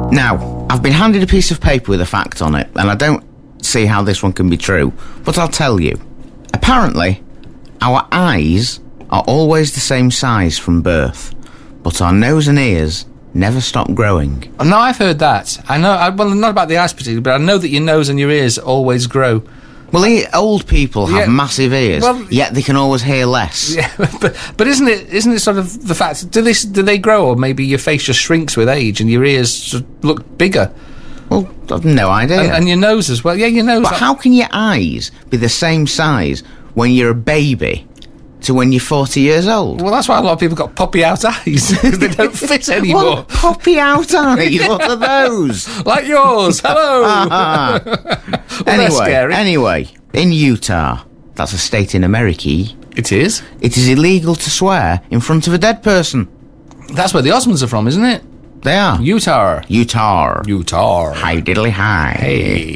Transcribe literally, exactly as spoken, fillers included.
Now, I've been handed a piece of paper with a fact on it, and I don't see how this one can be true, but I'll tell you. Apparently, our eyes are always the same size from birth, but our nose and ears never stop growing. No, I've heard that. I know, I, well, not about the eyes particularly, but I know that your nose and your ears always grow. Well, e- old people have Yeah. massive ears, Well, yet they can always hear less. Yeah, but but isn't it isn't it sort of the fact? Do they do they grow, or maybe your face just shrinks with age and your ears sort of look bigger, Well, I've no idea. and, and your nose as well? Yeah, your nose. But how can your eyes be the same size when you're a baby to when you're forty years old? Well, that's why a lot of people got poppy out eyes because they don't fit anymore. What poppy out eyes? What are those? Like yours. Hello. Ah. Well, anyway, that's scary. anyway, in Utah, that's a state in America, It is. it is illegal to swear in front of a dead person. That's where the Osmonds are from, isn't it? They are. Utah. Utah. Utah. Hi diddly hi. Hey.